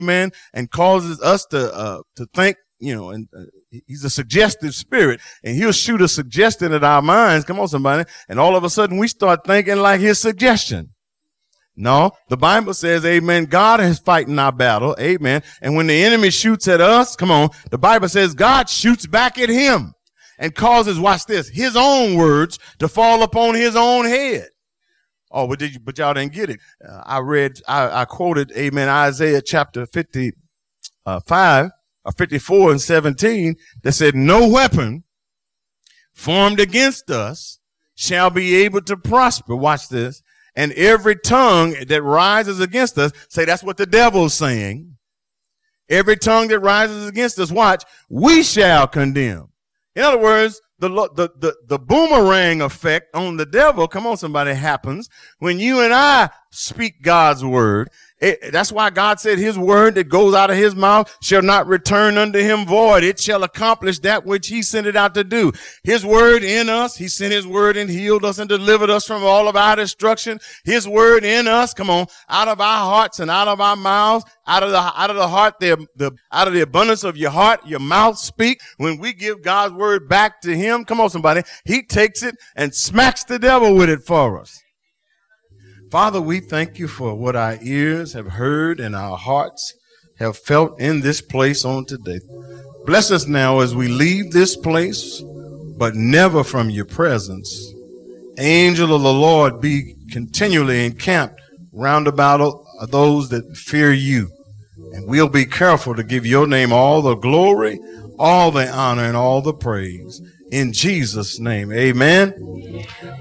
amen, and causes us to think, and he's a suggestive spirit, and he'll shoot a suggestion at our minds. Come on, somebody. And all of a sudden we start thinking like his suggestion. No, the Bible says, amen, God is fighting our battle, amen. And when the enemy shoots at us, come on, the Bible says God shoots back at him and causes, watch this, his own words to fall upon his own head. Oh, but y'all didn't get it. I quoted, amen, Isaiah chapter 55, 54 and 17 that said, no weapon formed against us shall be able to prosper. Watch this. And every tongue that rises against us, say that's what the devil's saying. Every tongue that rises against us, watch, we shall condemn. In other words, the boomerang effect on the devil, come on, somebody, happens when you and I speak God's word. That's why God said his word that goes out of his mouth shall not return unto him void. It shall accomplish that which he sent it out to do. His word in us, he sent his word and healed us and delivered us from all of our destruction. His word in us, come on, out of our hearts and out of our mouths, out of the heart, out of the abundance of your heart, your mouth speak. When we give God's word back to him, come on, somebody, he takes it and smacks the devil with it for us. Father, we thank you for what our ears have heard and our hearts have felt in this place on today. Bless us now as we leave this place, but never from your presence. Angel of the Lord, be continually encamped round about those that fear you. And we'll be careful to give your name all the glory, all the honor, and all the praise. In Jesus' name, amen.